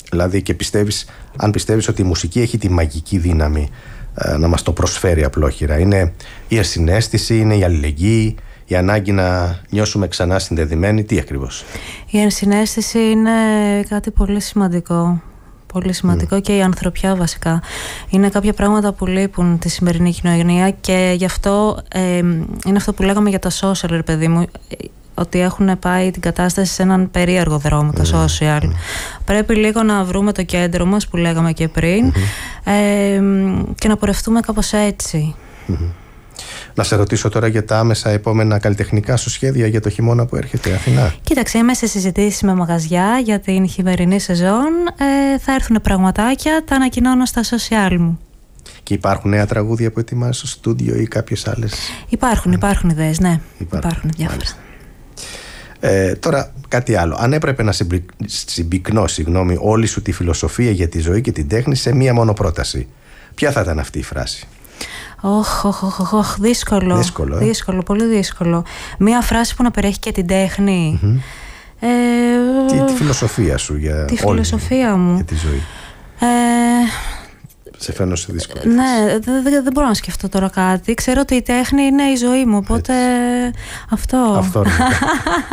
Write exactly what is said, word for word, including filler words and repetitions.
Δηλαδή, και πιστεύεις, αν πιστεύεις ότι η μουσική έχει τη μαγική δύναμη ε, να μας το προσφέρει απλόχειρα. Είναι η ενσυναίσθηση, είναι η αλληλεγγύη, η ανάγκη να νιώσουμε ξανά συνδεδεμένοι. Τι ακριβώς? Η ενσυναίσθηση είναι κάτι πολύ σημαντικό. Πολύ σημαντικό mm. και η ανθρωπιά βασικά. Είναι κάποια πράγματα που λείπουν τη σημερινή κοινωνία και γι' αυτό ε, είναι αυτό που λέγαμε για τα social, ρε παιδί μου, ότι έχουν πάει την κατάσταση σε έναν περίεργο δρόμο, τα social. Mm. Πρέπει λίγο να βρούμε το κέντρο μας που λέγαμε και πριν mm-hmm. ε, και να πορευτούμε κάπως έτσι. Mm-hmm. Να σε ρωτήσω τώρα για τα άμεσα επόμενα καλλιτεχνικά σου σχέδια για το χειμώνα που έρχεται, Αθηνά. Κοίταξε, είμαι σε συζητήσεις με μαγαζιά για την χειμερινή σεζόν. Ε, θα έρθουν πραγματάκια, τα ανακοινώνω στα social μου. Και υπάρχουν νέα τραγούδια που ετοιμάζεις στο στούντιο ή κάποιες άλλες? Υπάρχουν, υπάρχουν ιδέες, ναι. Υπάρχουν, υπάρχουν διάφορα. Ε, τώρα κάτι άλλο. Αν έπρεπε να συμπυκνώ συγγνώμη, όλη σου τη φιλοσοφία για τη ζωή και την τέχνη σε μία μόνο πρόταση, ποια θα ήταν αυτή η φράση? Οχ, οχ, οχ, οχ, δύσκολο. Δύσκολο, ε? δύσκολο, πολύ δύσκολο. Μία φράση που να περιέχει και την τέχνη. Mm-hmm. Ε, τη, τη φιλοσοφία σου για τη όλη φιλοσοφία μου. για τη ζωή. Ε, σε φαίνω σε δύσκολη ναι, δεν δε, δε μπορώ να σκεφτώ τώρα κάτι. Ξέρω ότι η τέχνη είναι η ζωή μου, οπότε έτσι. αυτό. Αυτό.